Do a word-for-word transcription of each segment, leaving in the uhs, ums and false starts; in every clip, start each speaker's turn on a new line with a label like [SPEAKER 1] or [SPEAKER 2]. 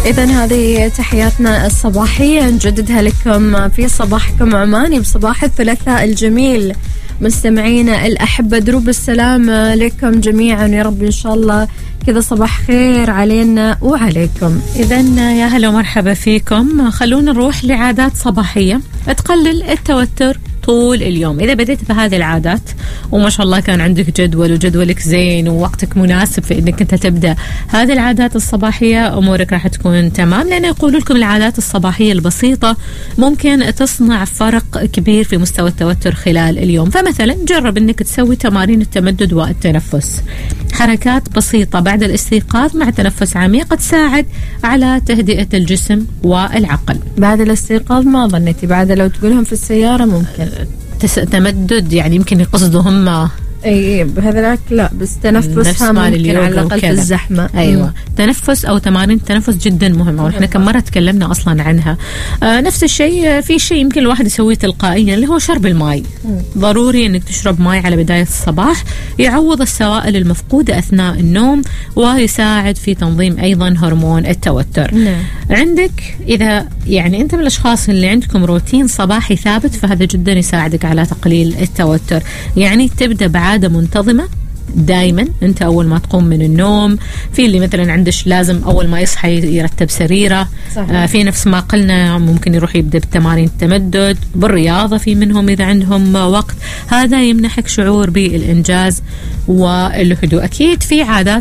[SPEAKER 1] إذن هذه تحياتنا الصباحية نجددها لكم في صباحكم عماني بصباح الثلاثاء الجميل. مستمعينا الأحبة دروب السلام لكم جميعا، يا رب إن شاء الله كذا صباح خير علينا وعليكم.
[SPEAKER 2] إذن يا هلا ومرحبا فيكم. خلونا نروح لعادات صباحية تقلل التوتر طول اليوم. إذا بديت بهذه العادات وما شاء الله كان عندك جدول وجدولك زين ووقتك مناسب في إنك أنت تبدأ هذه العادات الصباحية، أمورك راح تكون تمام، لأن يقولوا لكم العادات الصباحية البسيطة ممكن تصنع فرق كبير في مستوى التوتر خلال اليوم. فمثلا جرب إنك تسوي تمارين التمدد والتنفس، حركات بسيطة بعد الاستيقاظ مع تنفس عميق تساعد على تهدئة الجسم والعقل.
[SPEAKER 1] بعد الاستيقاظ ما ظنيتي، بعد لو تقولهم في السيارة ممكن
[SPEAKER 2] تمدد، يعني يمكن يقصدوا هم
[SPEAKER 1] اي بهذاك، لا بس تنفس هم ممكن على الاقل في الزحمه.
[SPEAKER 2] ايوه مم. تنفس او تمارين التنفس جدا مهمه، ونحن كم مره تكلمنا اصلا عنها. آه نفس الشيء في شيء يمكن الواحد يسويه تلقائيا اللي هو شرب الماء. ضروري انك تشرب ماء على بدايه الصباح، يعوض السوائل المفقوده اثناء النوم ويساعد في تنظيم ايضا هرمون التوتر.
[SPEAKER 1] نعم.
[SPEAKER 2] عندك اذا يعني انت من الاشخاص اللي عندكم روتين صباحي ثابت، فهذا جدا يساعدك على تقليل التوتر. يعني تبدا بعادة منتظمة دائما، انت اول ما تقوم من النوم، في اللي مثلا عندش لازم اول ما يصحى يرتب سريره، آه في نفس ما قلنا ممكن يروح يبدا بتمارين التمدد، بالرياضه في منهم اذا عندهم وقت، هذا يمنحك شعور بالانجاز والهدوء. اكيد في عادات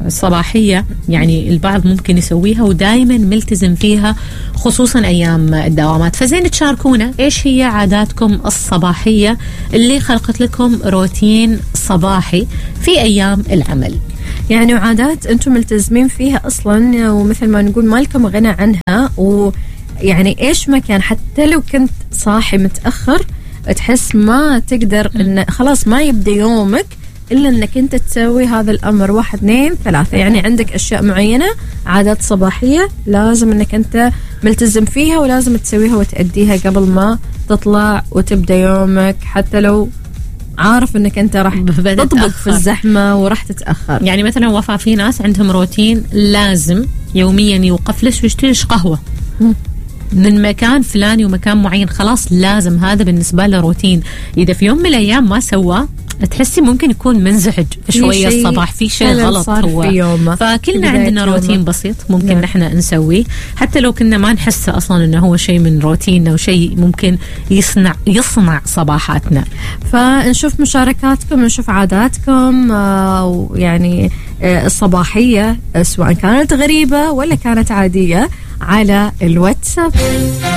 [SPEAKER 2] صباحيه يعني البعض ممكن يسويها ودائما ملتزم فيها خصوصا ايام الدوامات، فزين تشاركونا ايش هي عاداتكم الصباحيه اللي خلقت لكم روتين صباحي في أيام العمل.
[SPEAKER 1] يعني وعادات أنتم ملتزمين فيها أصلا، ومثل ما نقول ما لكم غنى عنها، ويعني إيش ما كان حتى لو كنت صاحي متأخر تحس ما تقدر إن خلاص ما يبدأ يومك إلا أنك أنت تسوي هذا الأمر. واحد اثنين ثلاثة، يعني عندك أشياء معينة عادات صباحية لازم أنك أنت ملتزم فيها ولازم تسويها وتأديها قبل ما تطلع وتبدأ يومك، حتى لو عارف انك انت راح تطبق في الزحمه وراح تتاخر.
[SPEAKER 2] يعني مثلا وفاء في ناس عندهم روتين لازم يوميا يوقف لش ويشتريش قهوه من مكان فلاني ومكان معين، خلاص لازم، هذا بالنسبه له روتين. اذا في يوم من الايام ما سواه تحسي ممكن يكون منزعج شويه الصباح، في شيء غلط هو في فكلنا عندنا روتين بسيط ممكن نعم. نحن نسويه حتى لو كنا ما نحس اصلا انه هو شيء من روتيننا وشيء ممكن يصنع يصنع صباحاتنا.
[SPEAKER 1] فنشوف مشاركاتكم، نشوف عاداتكم آه يعني آه الصباحيه، سواء كانت غريبه ولا كانت عاديه، على الواتساب.